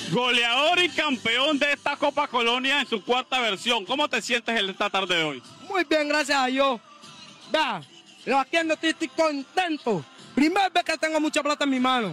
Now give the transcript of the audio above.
Goleador y campeón de esta Copa Colonia en su cuarta versión. ¿Cómo te sientes en esta tarde de hoy? Muy bien, gracias a Dios. Vea, aquí estoy contento. Primera vez que tengo mucha plata en mi mano.